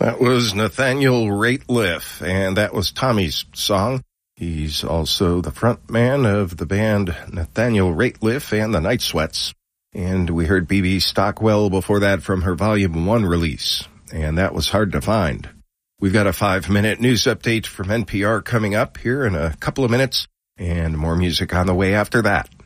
That was Nathaniel Rateliff, and that was Tommy's song. He's also the front man of the band Nathaniel Rateliff and the Night Sweats. And we heard B.B. Stockwell before that from her Volume 1 release, and that was Hard to Find. We've got a 5-minute news update from NPR coming up here in a couple of minutes, and more music on the way after that.